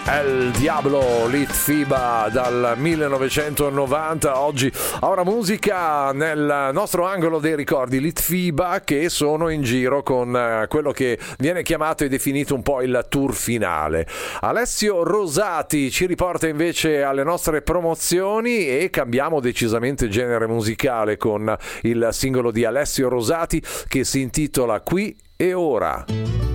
El Diablo, Litfiba dal 1990. Oggi ora musica nel nostro angolo dei ricordi, Litfiba che sono in giro con quello che viene chiamato e definito un po' il tour finale. Alessio Rosati ci riporta invece alle nostre promozioni e cambiamo decisamente genere musicale con il singolo di Alessio Rosati che si intitola Qui e Ora.